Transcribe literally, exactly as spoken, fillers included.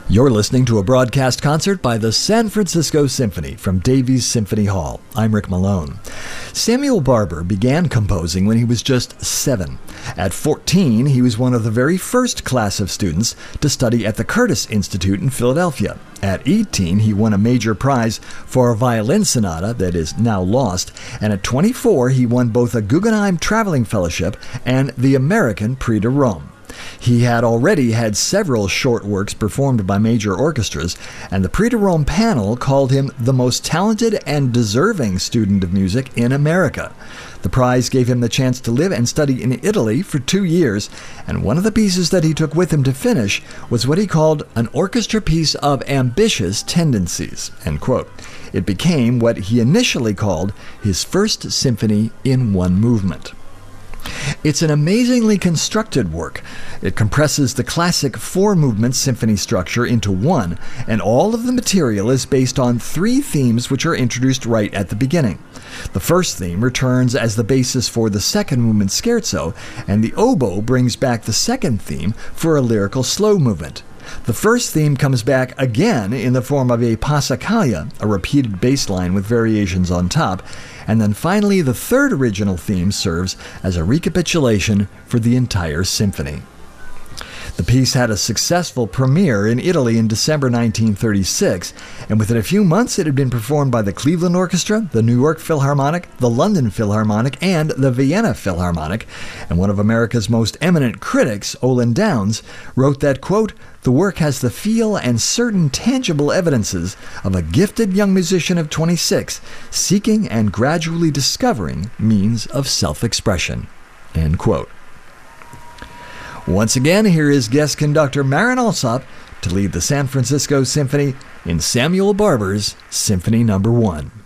You're listening to a broadcast concert by the San Francisco Symphony from Davies Symphony Hall. I'm Rick Malone. Samuel Barber began composing when he was just seven. At fourteen, he was one of the very first class of students to study at the Curtis Institute in Philadelphia. At eighteen, he won a major prize for a violin sonata that is now lost, and at twenty-four, he won both a Guggenheim Traveling Fellowship and the American Prix de Rome. He had already had several short works performed by major orchestras, and the Prix de Rome panel called him the most talented and deserving student of music in America. The prize gave him the chance to live and study in Italy for two years, and one of the pieces that he took with him to finish was what he called an orchestra piece of ambitious tendencies, end quote. It became what he initially called his first symphony in one movement. It's an amazingly constructed work. It compresses the classic four-movement symphony structure into one, and all of the material is based on three themes which are introduced right at the beginning. The first theme returns as the basis for the second movement scherzo, and the oboe brings back the second theme for a lyrical slow movement. The first theme comes back again in the form of a passacaglia, a repeated bass line with variations on top, and then finally the third original theme serves as a recapitulation for the entire symphony. The piece had a successful premiere in Italy in December nineteen thirty-six, and within a few months it had been performed by the Cleveland Orchestra, the New York Philharmonic, the London Philharmonic, and the Vienna Philharmonic. And one of America's most eminent critics, Olin Downs, wrote that, quote, "The work has the feel and certain tangible evidences of a gifted young musician of twenty-six seeking and gradually discovering means of self-expression," end quote. Once again, here is guest conductor Marin Alsop to lead the San Francisco Symphony in Samuel Barber's Symphony Number One.